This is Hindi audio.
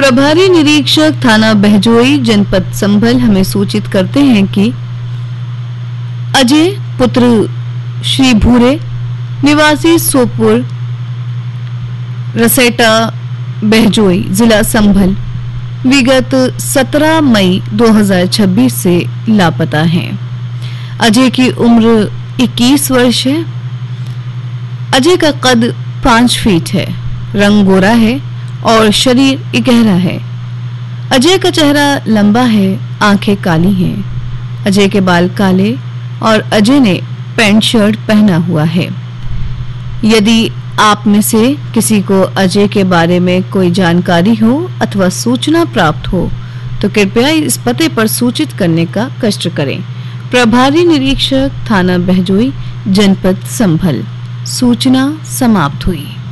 प्रभारी निरीक्षक थाना बहजोई जनपद संभल हमें सूचित करते हैं कि अजय पुत्र श्री भूरे निवासी सोपुर रसेटा बहजोई जिला संभल विगत 17 मई 2026 से लापता हैं। अजय की उम्र 21 वर्ष है। अजय का कद 5 फीट है, रंग गोरा है और शरीर गहरा है। अजय का चेहरा लंबा है, आंखें काली हैं। अजय के बाल काले और अजय ने पैंट शर्ट पहना हुआ है। यदि आप में से किसी को अजय के बारे में कोई जानकारी हो अथवा सूचना प्राप्त हो तो कृपया इस पते पर सूचित करने का कष्ट करें। प्रभारी निरीक्षक थाना बहजोई जनपद संभल। सूचना समाप्त हुई।